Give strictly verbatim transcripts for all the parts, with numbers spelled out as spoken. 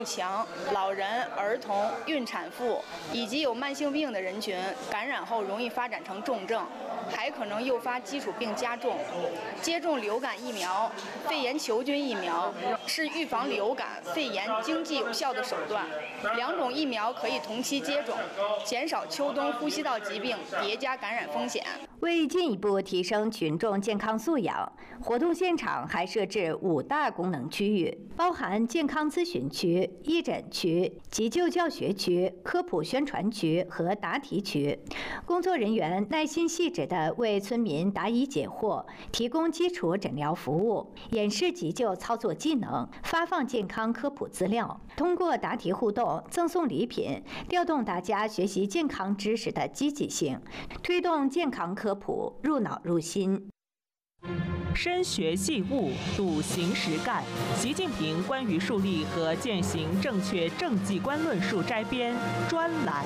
强、老人、儿童、孕产妇以及有慢性病的人群感染后容易发展成重症，还可能诱发基础病加重。接种流感疫苗、肺炎球菌疫苗是预防流感、肺炎经济有效的手段。两种疫苗可以同期接种，减少秋冬呼吸道疾病叠加感染风险。 为进一步提升群众健康素养，活动现场还设置五大功能区域，包含健康咨询区、义诊区、急救教学区、科普宣传区和答题区。工作人员耐心细致地为村民答疑解惑，提供基础诊疗服务，演示急救操作技能，发放健康科普资料。通过答题互动、赠送礼品，调动大家学习健康知识的积极性，推动健康科普入脑入心。 深学细悟，笃行实干。习近平关于树立和践行正确政绩观论述摘编专栏。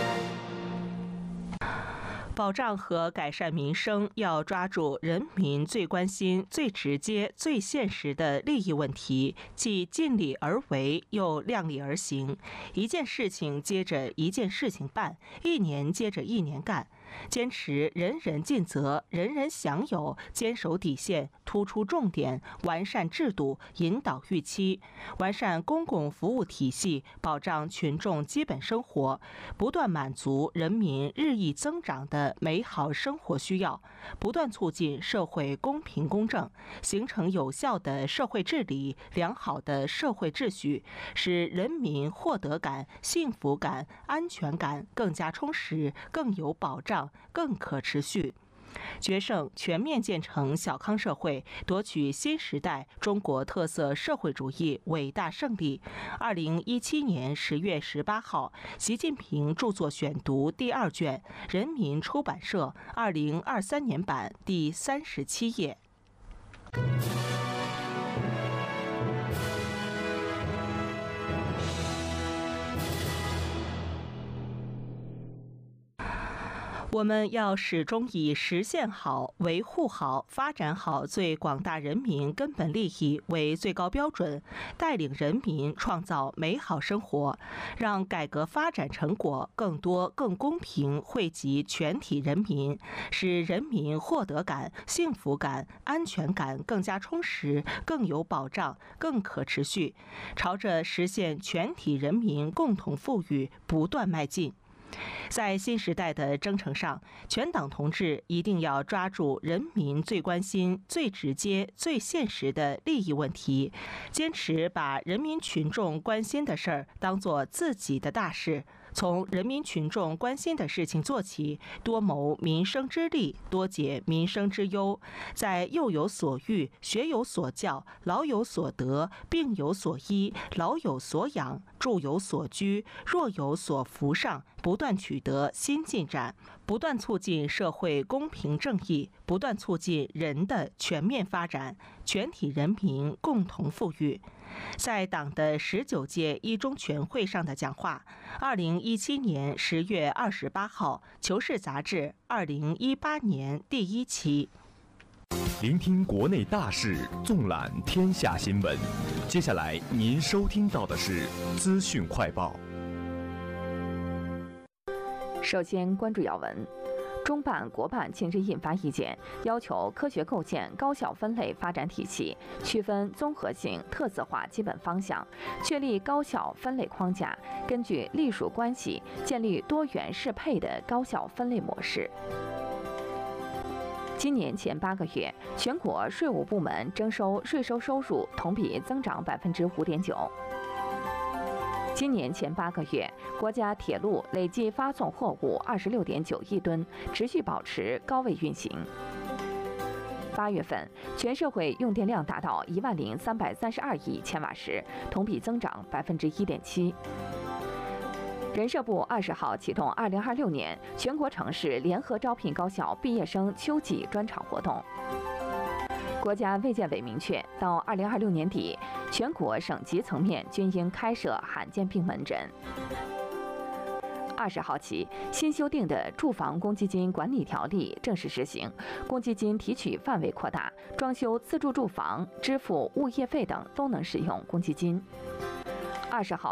保障和改善民生，要抓住人民最关心、最直接、最现实的利益问题，既尽力而为，又量力而行。一件事情接着一件事情办，一年接着一年干。坚持人人尽责、人人享有，坚守底线，突出重点，完善制度，引导预期，完善公共服务体系，保障群众基本生活，不断满足人民日益增长的美好生活需要，不断促进社会公平公正，形成有效的社会治理、良好的社会秩序，使人民获得感、幸福感、安全感更加充实、更有保障、更可持续。决胜全面建成小康社会，夺取新时代中国特色社会主义伟大胜利。二零一七年十月十八号，习近平著作选读第二卷，人民出版社二零二三年版第三十七页。我们要始终以实现好、维护好、发展好最广大人民根本利益为最高标准，带领人民创造美好生活，让改革发展成果更多、更公平惠及全体人民，使人民获得感、幸福感、安全感更加充实、更有保障、更可持续，朝着实现全体人民共同富裕不断迈进。在新时代的征程上，全党同志一定要抓住人民最关心、最直接、最现实的利益问题，坚持把人民群众关心的事儿当作自己的大事，从人民群众关心的事情做起，多谋民生之利，多解民生之忧，在幼有所育、学有所教、老有所得、病有所医、老有所养、住有所居、弱有所扶上，不断取得新进展，不断促进社会公平正义，不断促进人的全面发展，全体人民共同富裕。在党的十九届一中全会上的讲话，二零一七年十月二十八号，《求是》杂志二零一八年第一期。 聆听国内大事，纵览天下新闻。接下来您收听到的是资讯快报。 首先关注要闻。中办、国办近日印发意见，要求科学构建高校分类发展体系，区分综合性、特色化基本方向，确立高校分类框架，根据隶属关系建立多元适配的高校分类模式。今年前八个月，全国税务部门征收税收收入同比增长百分之五点九。今年前八个月，国家铁路累计发送货物二十六点九亿吨，持续保持高位运行。八月份，全社会用电量达到一万零三百三十二亿千瓦时，同比增长百分之一点七。人社部二十号启动二零二六年全国城市联合招聘高校毕业生秋季专场活动。国家卫健委明确，到二零二六年底，全国省级层面均应开设罕见病门诊。二十号起，新修订的住房公积金管理条例正式实行，公积金提取范围扩大，装修自住住房、支付物业费等都能使用公积金。二十号